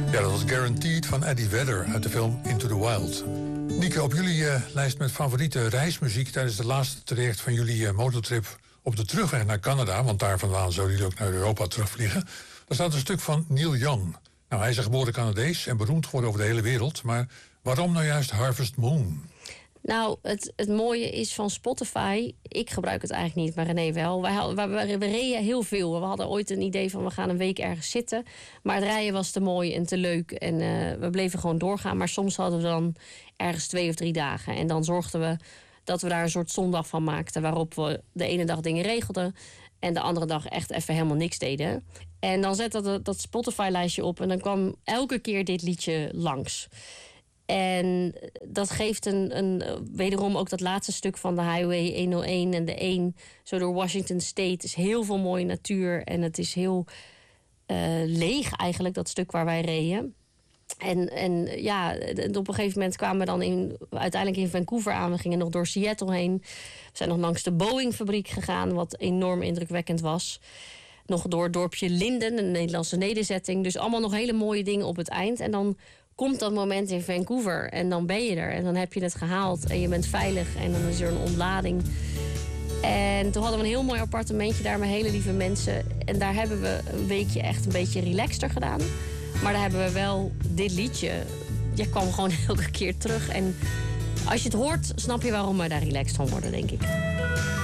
Ja, dat was Guaranteed van Eddie Vedder uit de film Into the Wild. Nieke, op jullie lijst met favoriete reismuziek tijdens de laatste traject van jullie motortrip op de terugweg naar Canada, want daar vandaan zouden jullie ook naar Europa terugvliegen. Daar staat een stuk van Neil Young. Nou, hij is een geboren Canadees en beroemd geworden over de hele wereld, maar waarom nou juist Harvest Moon? Nou, het mooie is van Spotify, ik gebruik het eigenlijk niet, maar René wel. We reden heel veel. We hadden ooit een idee van we gaan een week ergens zitten. Maar het rijden was te mooi en te leuk. En we bleven gewoon doorgaan. Maar soms hadden we dan ergens 2 of 3 dagen. En dan zorgden we dat we daar een soort zondag van maakten. Waarop we de ene dag dingen regelden. En de andere dag echt even helemaal niks deden. En dan zette dat Spotify-lijstje op. En dan kwam elke keer dit liedje langs. En dat geeft wederom ook dat laatste stuk van de Highway 101 en de 1... zo door Washington State is heel veel mooie natuur. En het is heel leeg eigenlijk, dat stuk waar wij reden. En ja, op een gegeven moment kwamen we dan uiteindelijk in Vancouver aan. We gingen nog door Seattle heen. We zijn nog langs de Boeing-fabriek gegaan, wat enorm indrukwekkend was. Nog door het dorpje Linden, een Nederlandse nederzetting. Dus allemaal nog hele mooie dingen op het eind. En dan komt dat moment in Vancouver en dan ben je er. En dan heb je het gehaald en je bent veilig en dan is er een ontlading. En toen hadden we een heel mooi appartementje daar met hele lieve mensen. En daar hebben we een weekje echt een beetje relaxter gedaan. Maar daar hebben we wel dit liedje. Je kwam gewoon elke keer terug. En als je het hoort, snap je waarom we daar relaxed van worden, denk ik.